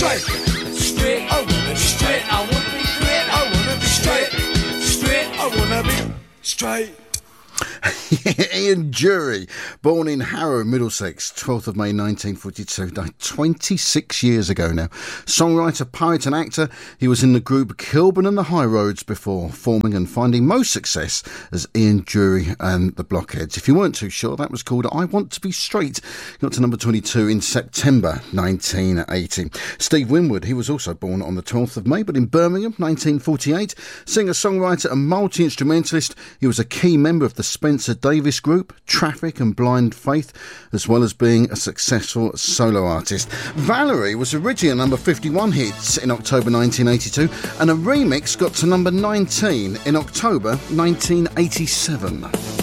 straight, straight. I wanna be straight. I wanna be straight. I wanna be straight, straight. I wanna be straight. Ian Dury, born in Harrow, Middlesex, 12th of May 1942, died 26 years ago now. Songwriter, poet and actor, he was in the group Kilburn and the High Roads before forming and finding most success as Ian Dury and the Blockheads. If you weren't too sure, that was called I Want to Be Straight. Got to number 22 in September 1980. Steve Winwood, he was also born on the 12th of May, but in Birmingham, 1948. Singer, songwriter and multi-instrumentalist, he was a key member of the Spencer Davis Group, Traffic and Blind Faith, as well as being a successful solo artist. Valerie was originally a number 51 hit in October 1982, and a remix got to number 19 in October 1987.